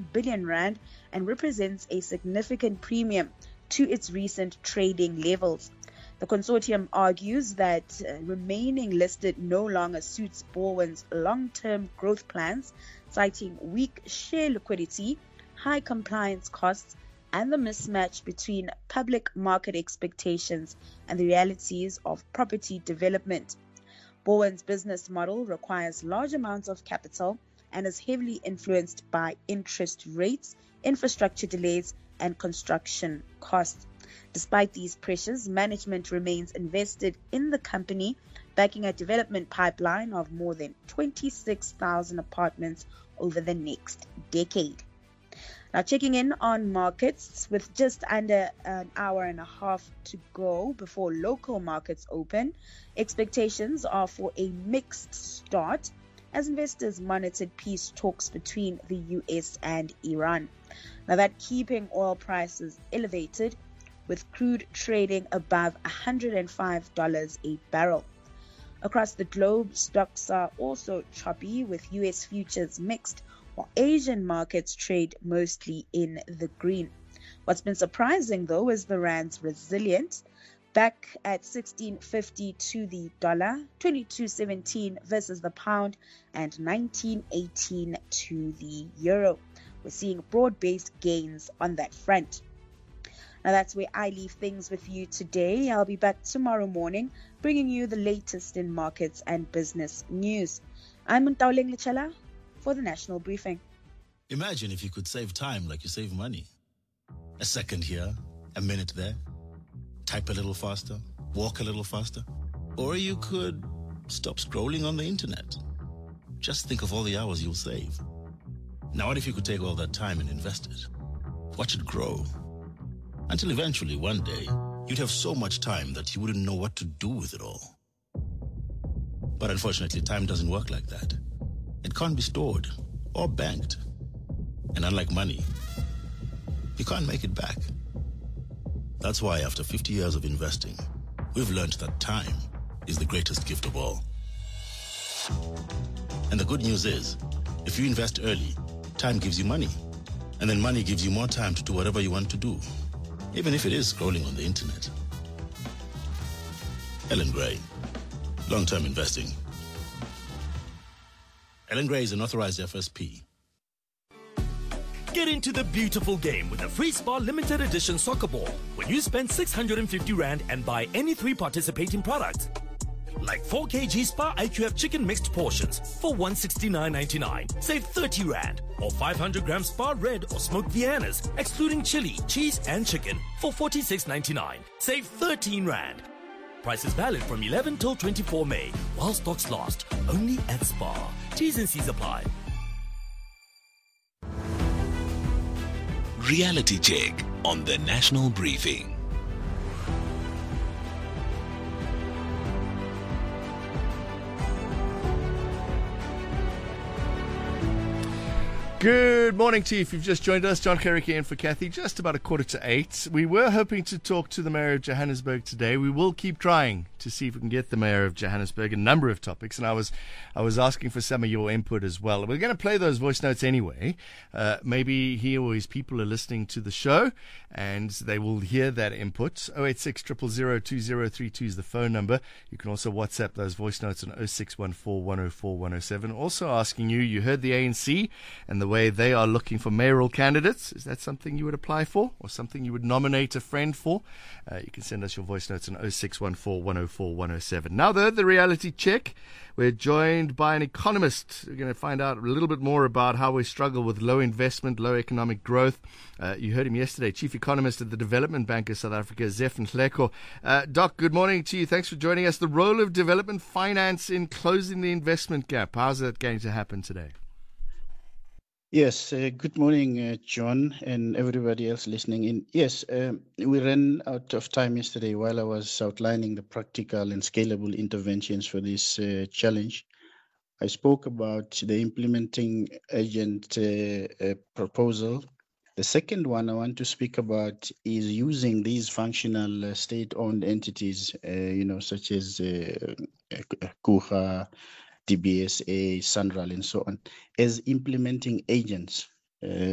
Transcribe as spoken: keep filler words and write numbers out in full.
billion rand and represents a significant premium to its recent trading levels. The consortium argues that uh, remaining listed no longer suits Bowen's long-term growth plans, citing weak share liquidity, high compliance costs, and the mismatch between public market expectations and the realities of property development. Bowen's business model requires large amounts of capital and is heavily influenced by interest rates, infrastructure delays, and construction costs. Despite these pressures, management remains invested in the company, backing a development pipeline of more than twenty-six thousand apartments over the next decade. Now, checking in on markets with just under an hour and a half to go before local markets open, expectations are for a mixed start as investors monitored peace talks between the U S and Iran. Now, that keeping oil prices elevated, with crude trading above one hundred five dollars a barrel. Across the globe, stocks are also choppy, with U S futures mixed, while Asian markets trade mostly in the green. What's been surprising, though, is the rand's resilience, back at sixteen fifty to the dollar, twenty-two seventeen versus the pound, and nineteen eighteen to the euro. We're seeing broad-based gains on that front. Now, that's where I leave things with you today. I'll be back tomorrow morning, bringing you the latest in markets and business news. I'm Ntaoleng Lechela for the National Briefing. Imagine if you could save time like you save money. A second here, a minute there. Type a little faster, walk a little faster. Or you could stop scrolling on the internet. Just think of all the hours you'll save. Now, what if you could take all that time and invest it? Watch it grow. Until eventually, one day, you'd have so much time that you wouldn't know what to do with it all. But unfortunately, time doesn't work like that. It can't be stored or banked. And unlike money, you can't make it back. That's why after fifty years of investing, we've learned that time is the greatest gift of all. And the good news is, if you invest early, time gives you money. And then money gives you more time to do whatever you want to do, even if it is scrolling on the internet. Ellen Gray, long-term investing. Ellen Gray is an authorized F S P. Get into the beautiful game with the Free Spar Limited Edition Soccer Ball when you spend six hundred fifty rand and buy any three participating products. Like four kilograms Spar I Q F chicken mixed portions for one hundred sixty-nine ninety-nine. Save thirty rand. Or five hundred grams Spar red or smoked Viennas, excluding chili, cheese and chicken for forty-six ninety-nine. Save thirteen rand. Price is valid from eleven till twenty-four May, while stocks last. Only at Spar. T's and C's apply. Reality check on the National Briefing. Good morning to you. If you've just joined us, John Kerrick in for Kathy, just about a quarter to eight. We were hoping to talk to the Mayor of Johannesburg today. We will keep trying to see if we can get the Mayor of Johannesburg a number of topics, and I was I was asking for some of your input as well. We're going to play those voice notes anyway. Uh, maybe he or his people are listening to the show, and they will hear that input. oh eight six, zero zero zero, two zero three two is the phone number. You can also WhatsApp those voice notes on oh six one four, one oh four, one oh seven. Also asking you, you heard the A N C and the way they are looking for mayoral candidates. Is that something you would apply for or something you would nominate a friend for? Uh, you can send us your voice notes on oh six one four, one oh four, one oh seven. Now, though, the reality check. We're joined by an economist. We're going to find out a little bit more about how we struggle with low investment, low economic growth. Uh, you heard him yesterday, Chief Economist at the Development Bank of South Africa, Zef Nhleko. Uh, Doc, good morning to you. Thanks for joining us. The role of development finance in closing the investment gap. How's that going to happen today? Yes, uh, good morning, uh, John, and everybody else listening in. Yes, um, we ran out of time yesterday while I was outlining the practical and scalable interventions for this uh, challenge. I spoke about the implementing agent uh, uh, proposal. The second one I want to speak about is using these functional uh, state-owned entities, uh, you know, such as uh, KUHA, D B S A, SANRAL, and so on, as implementing agents. Uh,